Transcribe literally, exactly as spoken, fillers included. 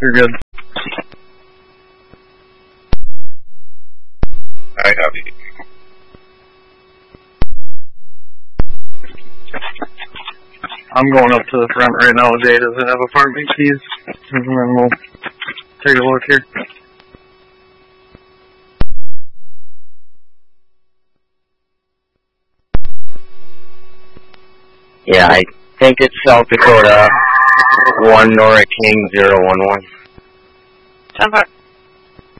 You're good. I have you. I'm going up to the front right now. Jay doesn't have apartment keys. And then we'll take a look here. Yeah, I think it's South Dakota, one Nora King, zero one one. ten five.